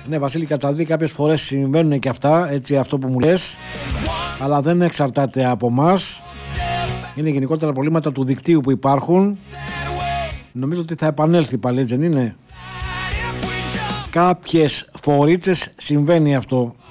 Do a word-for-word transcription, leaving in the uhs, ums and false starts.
Ναι, Βασίλη Κατσαδί, κάποιες φορές συμβαίνουν και αυτά, έτσι, αυτό που μου λες, αλλά δεν εξαρτάται από μας. Είναι γενικότερα προβλήματα του δικτύου που υπάρχουν. Νομίζω ότι θα επανέλθει πάλι, δεν είναι? Κάποιες φορίτσες συμβαίνει αυτό.